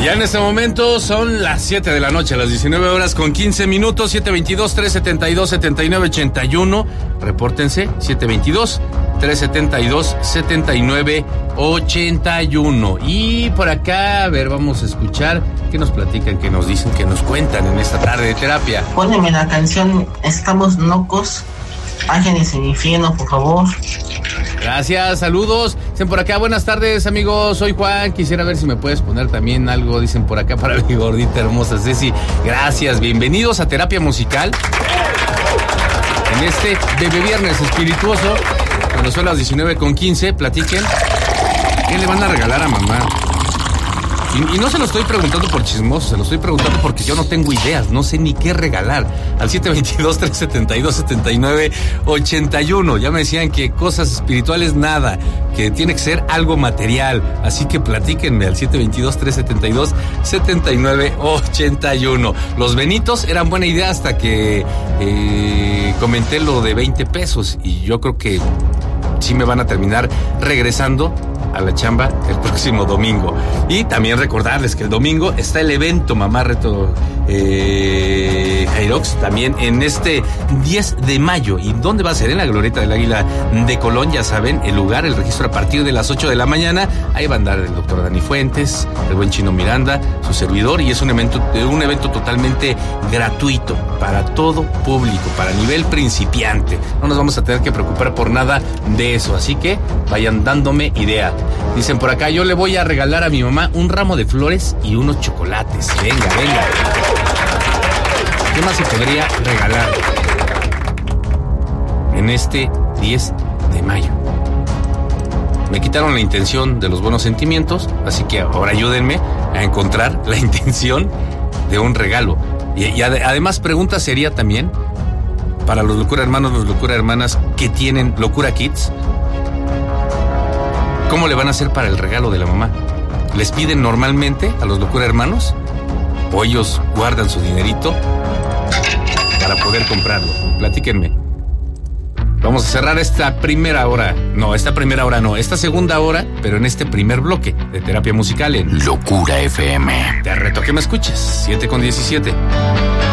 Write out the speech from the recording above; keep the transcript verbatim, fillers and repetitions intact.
Ya en este momento son las siete de la noche, las diecinueve horas con quince minutos, siete veintidós, trescientos setenta y dos, setenta y nueve ochenta y uno. Repórtense, siete veintidós, trescientos setenta y dos, setenta y nueve ochenta y uno. Y por acá, a ver, vamos a escuchar qué nos platican, qué nos dicen, qué nos cuentan en esta tarde de terapia. Póneme la canción Estamos Locos, Ángeles en Infierno, por favor. Gracias, saludos. Dicen por acá, buenas tardes, amigos, soy Juan, quisiera ver si me puedes poner también algo, dicen por acá, para mi gordita hermosa Ceci. Gracias, bienvenidos a Terapia Musical. En este Bebé Viernes espirituoso, cuando son las diecinueve con quince, platiquen qué le van a regalar a mamá. Y, y no se lo estoy preguntando por chismoso, se lo estoy preguntando porque yo no tengo ideas, no sé ni qué regalar. Al siete veintidós, trescientos setenta y dos, setenta y nueve ochenta y uno. Ya me decían que cosas espirituales nada, que tiene que ser algo material. Así que platíquenme al siete veintidós, trescientos setenta y dos, setenta y nueve ochenta y uno. Los Benitos eran buena idea hasta que eh, comenté lo de veinte pesos. Y yo creo que sí me van a terminar regresando a la chamba el próximo domingo. Y también recordarles que el domingo está el evento Mamá Reto eh, Jairox, también en este diez de mayo. ¿Y dónde va a ser? En la Glorieta del Águila de Colón, ya saben, el lugar, el registro a partir de las ocho de la mañana. Ahí va a andar el doctor Dani Fuentes, el buen Chino Miranda, su servidor, y es un evento, un evento totalmente gratuito para todo público, para nivel principiante. No nos vamos a tener que preocupar por nada de eso, así que vayan dándome idea. Dicen por acá, yo le voy a regalar a mi mamá un ramo de flores y unos chocolates. Venga, venga. ¿Qué más se podría regalar en este diez de mayo? Me quitaron la intención de los buenos sentimientos, así que ahora ayúdenme a encontrar la intención de un regalo. Y, y ad, además pregunta sería también para los Locura Hermanos, los Locura Hermanas que tienen Locura Kids. ¿Cómo le van a hacer para el regalo de la mamá? ¿Les piden normalmente a los Locura Hermanos? ¿O ellos guardan su dinerito para poder comprarlo? Platíquenme. Vamos a cerrar esta primera hora. No, esta primera hora no. Esta segunda hora, pero en este primer bloque de Terapia Musical en Locura F M. Te reto que me escuches. siete con diecisiete.